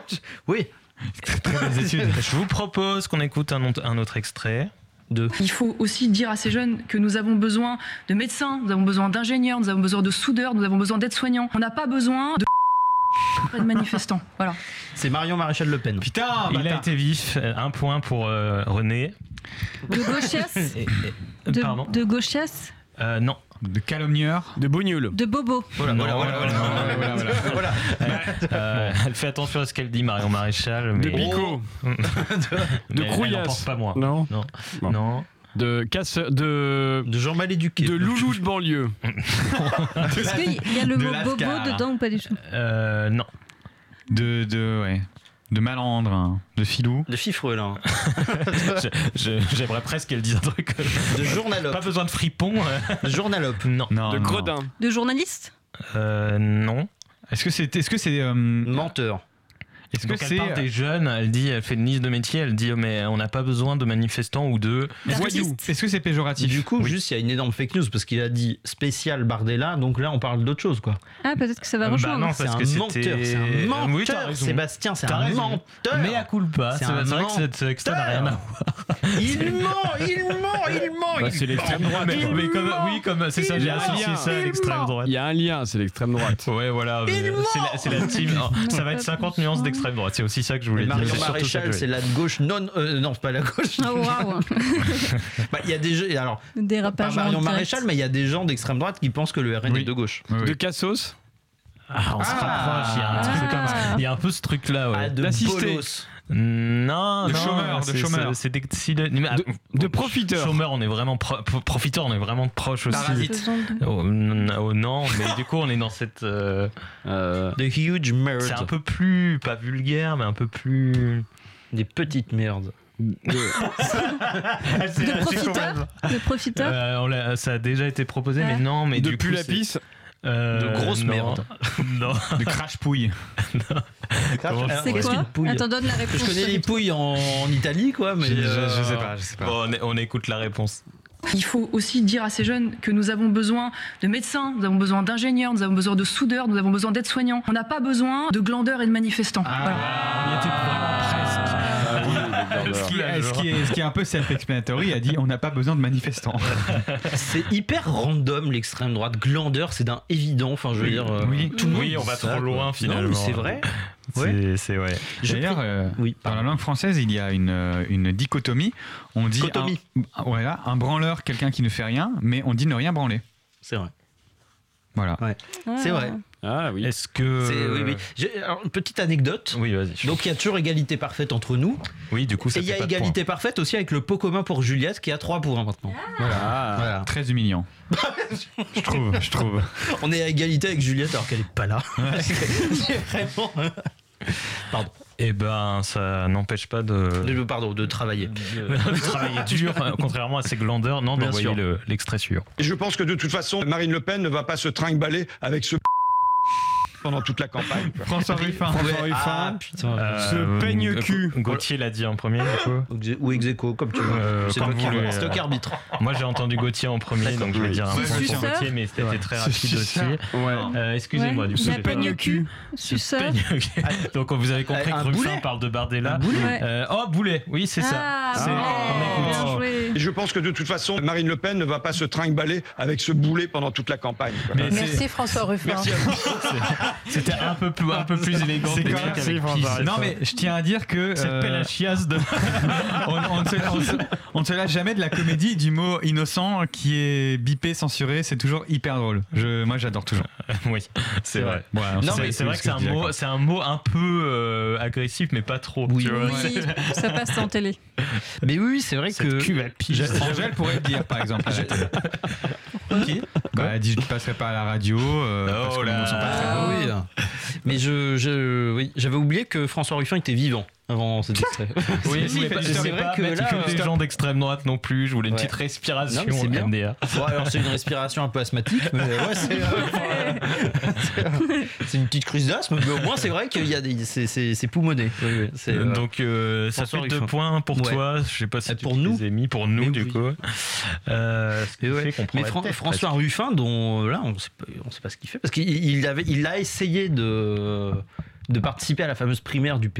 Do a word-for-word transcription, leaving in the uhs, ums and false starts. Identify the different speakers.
Speaker 1: Oui.
Speaker 2: Très, très belles études. Je vous propose qu'on écoute un, un autre extrait.
Speaker 1: De...
Speaker 3: Il faut aussi dire à ces jeunes que nous avons besoin de médecins, nous avons besoin d'ingénieurs, nous avons besoin de soudeurs, nous avons besoin d'aides-soignants. On n'a pas besoin de de manifestants. Voilà.
Speaker 1: C'est Marion Maréchal Le Pen.
Speaker 2: Putain, il a été vif. Un point pour euh, René.
Speaker 4: De gauchias.
Speaker 2: Et, et,
Speaker 4: de,
Speaker 2: pardon.
Speaker 4: De gauchias.
Speaker 2: Euh, non.
Speaker 5: De calomnieur.
Speaker 6: De bougnoul.
Speaker 4: De bobo.
Speaker 1: Voilà,
Speaker 2: non,
Speaker 1: voilà, voilà, voilà, voilà, voilà, voilà, voilà.
Speaker 2: Euh, euh, elle fait attention à ce qu'elle dit, Marion Maréchal. Mais...
Speaker 6: De Picot.
Speaker 2: de,
Speaker 6: de Crouillasse.
Speaker 2: Pas moi.
Speaker 6: Non.
Speaker 2: Non.
Speaker 6: Bon.
Speaker 2: Non.
Speaker 6: De casse de
Speaker 1: de gens mal éduqués.
Speaker 6: De loulou de banlieue.
Speaker 4: Est-ce qu'il y a le
Speaker 5: de
Speaker 4: mot
Speaker 5: Lascar.
Speaker 4: bobo dedans ou pas du tout?
Speaker 2: Euh, non.
Speaker 5: De de ouais. De malandre, hein. De filou.
Speaker 1: De fifreux là.
Speaker 2: je, je, j'aimerais presque qu'elle dise un truc.
Speaker 1: De journalope.
Speaker 2: Pas besoin de fripon.
Speaker 1: De journalope.
Speaker 2: Non.
Speaker 5: non
Speaker 6: de
Speaker 5: non.
Speaker 6: gredin.
Speaker 4: De journaliste.
Speaker 2: Euh, non.
Speaker 5: Est-ce que c'est est-ce que c'est euh,
Speaker 1: menteur.
Speaker 5: Est-ce que
Speaker 2: Donc
Speaker 5: c'est
Speaker 2: elle parle des jeunes, elle dit, elle fait une liste de métiers, elle dit oh, mais on n'a pas besoin de manifestants ou de
Speaker 5: voyous. Est-ce que c'est péjoratif?
Speaker 1: Du coup,
Speaker 2: oui.
Speaker 1: juste il y a une énorme fake news parce qu'il a dit spécial Bardella, donc là on parle d'autre chose quoi.
Speaker 4: Ah, peut-être que ça va
Speaker 2: Bah
Speaker 4: rejoindre.
Speaker 2: non,
Speaker 1: C'est
Speaker 2: parce
Speaker 1: un
Speaker 2: que
Speaker 1: menteur,
Speaker 2: c'était-
Speaker 1: c'est un menteur.
Speaker 2: Oui, t'as raison.
Speaker 1: Sébastien, c'est
Speaker 2: T'as
Speaker 1: un
Speaker 2: raison.
Speaker 1: menteur.
Speaker 2: Mais à culpa,
Speaker 1: C'est
Speaker 2: c'est,
Speaker 1: un
Speaker 2: c'est vrai que
Speaker 1: menteur.
Speaker 2: cet extrait n'a rien à voir.
Speaker 1: Il ment, il ment, il ment.
Speaker 6: Bah,
Speaker 1: il
Speaker 6: c'est
Speaker 1: ment.
Speaker 6: l'extrême droite.
Speaker 2: mais,
Speaker 6: quoi.
Speaker 2: mais comme, oui, comme c'est ça,
Speaker 1: Il
Speaker 2: j'ai
Speaker 1: ment,
Speaker 2: associé ça à
Speaker 1: il
Speaker 2: l'extrême
Speaker 1: ment.
Speaker 2: droite.
Speaker 6: Il y a un lien, c'est l'extrême droite.
Speaker 2: Ouais, voilà.
Speaker 1: Il
Speaker 2: mais
Speaker 1: ment.
Speaker 2: c'est, la, c'est la team. Oh, ça va être cinquante nuances d'extrême droite. C'est aussi ça que je voulais
Speaker 1: Mais
Speaker 2: dire.
Speaker 1: Marion
Speaker 2: C'est surtout ça que
Speaker 1: Maréchal,
Speaker 2: je
Speaker 1: c'est
Speaker 2: voulais
Speaker 1: la gauche non. Euh, non, c'est pas la gauche.
Speaker 4: Ah, waouh.
Speaker 1: Bah, il y a des gens. Alors, pas
Speaker 4: Dérapage.
Speaker 1: Marion
Speaker 4: en direct.
Speaker 1: Maréchal, mais il y a des gens d'extrême droite qui pensent que le R N
Speaker 5: Oui.
Speaker 1: est de gauche.
Speaker 5: Oui, oui.
Speaker 6: De Cassos.
Speaker 2: Ah, on se
Speaker 1: Ah.
Speaker 2: rapproche. Il y a un truc
Speaker 4: Ah.
Speaker 2: comme ça. Il y a un peu ce truc-là. Ouais.
Speaker 1: Ah, de
Speaker 6: D'assister.
Speaker 1: bolos.
Speaker 2: Non,
Speaker 5: De
Speaker 2: non,
Speaker 5: chômeur, de
Speaker 2: c'est,
Speaker 5: chômeur.
Speaker 2: C'est, c'est des, si de, mais,
Speaker 6: De-
Speaker 2: ah,
Speaker 6: de profiteur.
Speaker 2: Chômeur, on est vraiment pro, pro- profiteur, on est vraiment proche aussi.
Speaker 1: Parasite.
Speaker 4: Faisons de-
Speaker 2: Oh, n- oh, non, mais du coup on est dans cette. Euh,
Speaker 6: Euh,
Speaker 1: De huge merde.
Speaker 2: c'est un peu plus pas vulgaire, mais un peu plus.
Speaker 1: Des petites merdes.
Speaker 4: De profiteur. De profiteur.
Speaker 2: Euh, on l'a- ça a déjà été proposé,
Speaker 4: Ouais.
Speaker 2: mais non, mais
Speaker 6: de
Speaker 2: du coup,
Speaker 6: Pulapis.
Speaker 2: c'est- euh,
Speaker 1: De grosses
Speaker 2: non.
Speaker 1: merdes.
Speaker 2: Non.
Speaker 5: De crash-pouille.
Speaker 2: Comment-
Speaker 1: Alors,
Speaker 4: C'est
Speaker 1: qu'est-ce
Speaker 4: quoi
Speaker 1: qu'une pouille
Speaker 4: Attends, donne la réponse.
Speaker 1: Je connais les pouilles en, en Italie, quoi, mais.
Speaker 5: Je, je- je
Speaker 1: euh,
Speaker 5: sais pas, je sais pas.
Speaker 2: Bon, on, est- on écoute la réponse.
Speaker 3: Il faut aussi dire à ces jeunes que nous avons besoin de médecins, nous avons besoin d'ingénieurs, nous avons besoin de soudeurs, nous avons besoin d'aides-soignants. On n'a pas besoin de glandeurs et de manifestants. Voilà.
Speaker 5: Il était vraiment presque. Ce qui, est, ce, qui est, ce qui est un peu self-explanatory, il a dit on n'a pas besoin de manifestants.
Speaker 1: C'est hyper random l'extrême droite. Glandeur, c'est d'un évident. Enfin, je veux
Speaker 5: Oui,
Speaker 1: dire. euh,
Speaker 5: oui.
Speaker 1: tout le monde
Speaker 2: Oui, on
Speaker 1: dit
Speaker 2: va
Speaker 1: ça,
Speaker 2: trop
Speaker 1: quoi.
Speaker 2: loin, finalement.
Speaker 1: Non, mais c'est vrai. Ouais.
Speaker 2: C'est, c'est ouais.
Speaker 1: Je
Speaker 5: D'ailleurs,
Speaker 1: prie-
Speaker 5: euh,
Speaker 1: Oui,
Speaker 5: dans la
Speaker 1: pardon.
Speaker 5: langue française, il y a une, euh, une dichotomie. On dit
Speaker 1: Dichotomie.
Speaker 5: un, voilà, un branleur, quelqu'un qui ne fait rien, mais on dit ne rien branler.
Speaker 1: C'est vrai.
Speaker 5: Voilà.
Speaker 1: Ouais.
Speaker 4: Ah.
Speaker 1: C'est vrai.
Speaker 6: Ah oui.
Speaker 2: Est-ce que.
Speaker 1: C'est- oui, oui. J'ai- alors, une petite anecdote.
Speaker 2: Oui, vas-y. je-
Speaker 1: Donc, il y a toujours égalité parfaite entre nous.
Speaker 2: Oui, du coup, ça
Speaker 1: Et il y
Speaker 2: fait
Speaker 1: a
Speaker 2: pas de
Speaker 1: égalité parfaite aussi avec le pot commun pour Juliette qui a trois points maintenant. Voilà.
Speaker 6: Ah.
Speaker 1: Voilà.
Speaker 5: Très humiliant. je trouve, je trouve.
Speaker 1: On est à égalité avec Juliette alors qu'elle est pas là. c'est c'est vraiment. Pardon.
Speaker 2: Eh ben, ça n'empêche pas de.
Speaker 1: De, pardon, de travailler.
Speaker 2: de travailler dur, euh, contrairement à ces glandeurs, non,
Speaker 1: Bien
Speaker 2: d'envoyer
Speaker 1: sûr.
Speaker 2: le, l'extrait suivant.
Speaker 7: Et je pense que de toute façon, Marine Le Pen ne va pas se trinque-baller avec ce pendant toute la campagne. quoi.
Speaker 5: François Ruffin.
Speaker 6: François
Speaker 1: Ah,
Speaker 6: Ruffin.
Speaker 1: putain.
Speaker 6: Ce peigne-cul.
Speaker 2: Ga- Gauthier l'a dit en premier, du coup.
Speaker 1: Ou ex aequo, comme tu veux.
Speaker 2: Euh,
Speaker 1: c'est
Speaker 2: comme
Speaker 1: toi qui
Speaker 2: vous voulez,
Speaker 1: c'est toi qui
Speaker 2: euh.
Speaker 1: arbitre.
Speaker 2: Moi, j'ai entendu Gauthier en premier,
Speaker 1: D'accord,
Speaker 2: donc je vais
Speaker 1: oui.
Speaker 2: dire un
Speaker 5: Ce
Speaker 2: point pour
Speaker 4: suceur.
Speaker 2: Gauthier, mais c'était très
Speaker 5: Ce
Speaker 2: rapide aussi.
Speaker 5: suceur.
Speaker 6: Ouais.
Speaker 2: Euh, excusez-moi,
Speaker 4: Ouais.
Speaker 2: du coup.
Speaker 4: La
Speaker 2: j'ai-
Speaker 4: peigne-cul. Suceur.
Speaker 2: Peigne- Donc, vous avez compris
Speaker 1: Un
Speaker 2: que Ruffin
Speaker 1: boulet.
Speaker 2: parle de Bardella.
Speaker 4: Ouais.
Speaker 2: Euh, oh, Boulet, oui, c'est ça.
Speaker 4: Ah,
Speaker 2: C'est-
Speaker 4: ouais.
Speaker 2: on écoute.
Speaker 4: Bien joué.
Speaker 7: Et je pense que de toute façon, Marine Le Pen ne va pas se trinque-baller avec ce boulet pendant toute la campagne. quoi.
Speaker 2: Mais c'est-
Speaker 8: Merci François Ruffin.
Speaker 7: Merci à vous.
Speaker 2: c'était un peu plus, un peu plus élégant.
Speaker 5: C'est
Speaker 2: des
Speaker 5: quand
Speaker 2: mecs
Speaker 5: même-
Speaker 2: avec
Speaker 6: c'est
Speaker 2: qui-
Speaker 6: François
Speaker 5: Non, mais je tiens à dire que.
Speaker 2: Cette
Speaker 5: euh,
Speaker 2: pelle à chiasse de.
Speaker 5: on, on ne se, on se- on ne se lasse jamais de la comédie du mot innocent qui est bipé, censuré. C'est toujours hyper drôle. Je, moi, j'adore toujours.
Speaker 2: Oui, c'est vrai.
Speaker 5: Bon, alors,
Speaker 1: Non,
Speaker 5: c'est-
Speaker 2: C'est, c'est vrai que c'est un,
Speaker 5: ce je dis,
Speaker 2: mot,
Speaker 5: d'accord.
Speaker 2: c'est un mot un peu euh, agressif, mais pas trop.
Speaker 1: Oui.
Speaker 2: tu vois.
Speaker 4: Oui, ça passe en télé.
Speaker 1: Mais oui, oui, c'est vrai
Speaker 2: Cette
Speaker 1: que.
Speaker 2: cul à pige.
Speaker 5: Angèle pourrait le dire, par exemple. à la télé.
Speaker 2: Qui
Speaker 5: Bah, elle dit je ne passerai pas à la radio. euh,
Speaker 2: Oh
Speaker 5: parce que
Speaker 2: là.
Speaker 5: les mots sont pas très
Speaker 1: Ah,
Speaker 5: beaux.
Speaker 1: oui. là. Mais je, je, oui, j'avais oublié que François Ruffin était vivant avant cet extrait.
Speaker 2: Oui,
Speaker 5: Si,
Speaker 2: je voulais
Speaker 5: il fait
Speaker 2: pas,
Speaker 5: du
Speaker 2: je
Speaker 5: stop.
Speaker 2: voulais
Speaker 1: C'est vrai
Speaker 2: pas
Speaker 1: que
Speaker 2: mettre
Speaker 1: là,
Speaker 2: que
Speaker 1: euh,
Speaker 2: des gens d'extrême droite non plus. Je voulais une
Speaker 1: Ouais.
Speaker 2: petite respiration
Speaker 1: Non, mais c'est bien.
Speaker 2: M D A.
Speaker 1: Bon, alors c'est une respiration un peu asthmatique, mais ouais, c'est, c'est, c'est une petite crise d'asthme, mais au moins c'est vrai qu'il y a des, c'est, c'est, c'est poumonné. Oui, oui, c'est, euh,
Speaker 2: Donc euh, ça
Speaker 1: François
Speaker 2: fait deux
Speaker 1: Ruffin.
Speaker 2: points pour
Speaker 1: Ouais.
Speaker 2: toi. Je sais pas si
Speaker 1: Et
Speaker 2: tu
Speaker 1: pour
Speaker 2: te
Speaker 1: nous.
Speaker 2: les as mis pour nous
Speaker 1: Mais
Speaker 2: du
Speaker 1: oui.
Speaker 2: coup. Euh, ce qui
Speaker 1: Et ouais.
Speaker 2: fait qu'on prend
Speaker 1: Mais
Speaker 2: la
Speaker 1: Fran-
Speaker 2: tête,
Speaker 1: François
Speaker 2: presque.
Speaker 1: Ruffin, dont euh, là on sait pas, on sait pas ce qu'il fait, parce qu'il il avait, il a essayé de de participer à la fameuse primaire du P